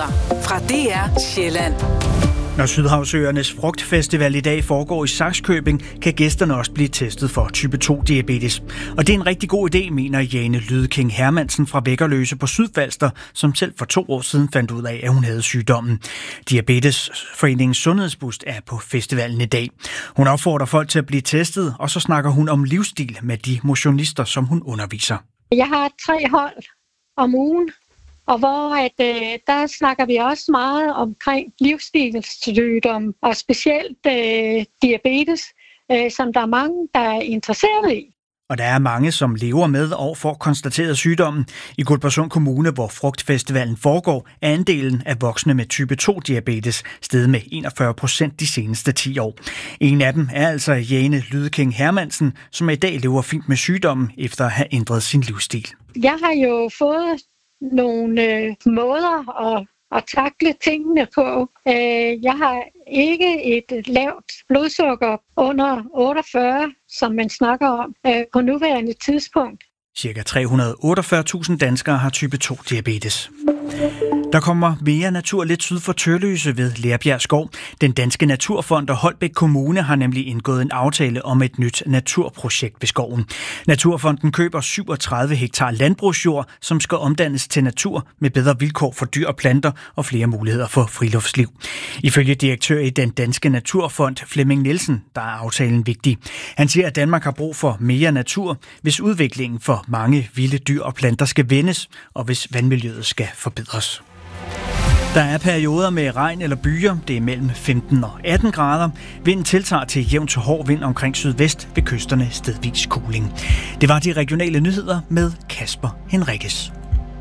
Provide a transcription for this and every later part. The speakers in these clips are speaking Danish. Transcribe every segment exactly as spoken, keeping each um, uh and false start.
nyheder fra D R Sjælland. Når Sydhavsøernes Frugtfestival i dag foregår i Sakskøbing, kan gæsterne også blive testet for type to diabetes. Og det er en rigtig god idé, mener Jane Lydeking Hermansen fra Væggerløse på Sydfalster, som selv for to år siden fandt ud af, at hun havde sygdommen. Diabetesforeningens sundhedsbus er på festivalen i dag. Hun opfordrer folk til at blive testet, og så snakker hun om livsstil med de motionister, som hun underviser. Jeg har tre hold om ugen. Og hvor at, øh, der snakker vi også meget omkring livsstilssygdom, og specielt øh, diabetes, øh, som der er mange, der er interesseret i. Og der er mange, som lever med og får konstateret sygdommen. I Guldborgsund Kommune, hvor Frugtfestivalen foregår, er andelen af voksne med type to diabetes steget med enogfyrre procent de seneste ti år. En af dem er altså Jane Lydeking Hermansen, som i dag lever fint med sygdommen efter at have ændret sin livsstil. Jeg har jo fået nogle øh, måder at, at takle tingene på. Øh, jeg har ikke et lavt blodsukker under otteogfyrre, som man snakker om øh, på nuværende tidspunkt. Cirka tre hundrede og otteogfyrre tusind danskere har type to diabetes. Der kommer mere natur lidt syd for Tørløse ved Lærbjerg Skov. Den Danske Naturfond og Holbæk Kommune har nemlig indgået en aftale om et nyt naturprojekt ved skoven. Naturfonden køber syvogtredive hektar landbrugsjord, som skal omdannes til natur med bedre vilkår for dyr og planter og flere muligheder for friluftsliv. Ifølge direktør i Den Danske Naturfond, Flemming Nielsen, der er aftalen vigtig. Han siger, at Danmark har brug for mere natur, hvis udviklingen for mange vilde dyr og planter skal vendes, og hvis vandmiljøet skal forbedres. Der er perioder med regn eller byger. Det er mellem femten og atten grader. Vinden tiltager til jævn til hård vind omkring sydvest, ved kysterne stedvis kuling. Det var de regionale nyheder med Kasper Henriques.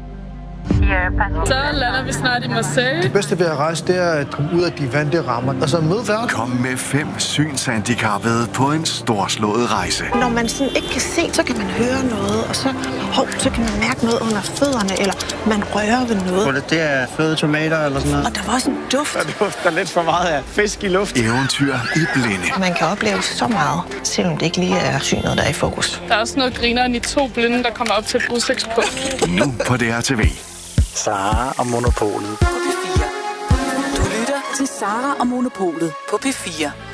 Så lander vi snart i Marseille. Det bedste ved at rejse, det er at komme ud af de vante rammer, og så møde verden. Kom med fem synshandicappede på en storslået rejse. Når man sådan ikke kan se, så kan man høre noget, og så, hov, så kan man mærke noget under fødderne, eller man rører ved noget. Det er fløde tomater eller sådan noget. Og der var også en duft. Der dufter lidt for meget af fisk i luft. Eventyr i blinde. Man kan opleve så meget, selvom det ikke lige er synet, der er i fokus. Der er også noget grineren i to blinde, der kommer op til et udsigtspunkt. Nu på D R T V. Sara og Monopolet. På P fire. Du lytter til Sara og Monopolet på P fire.